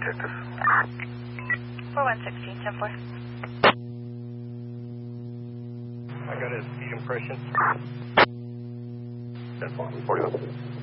objective. 4116, 10-4. I got his speed impression. 10-4, 41.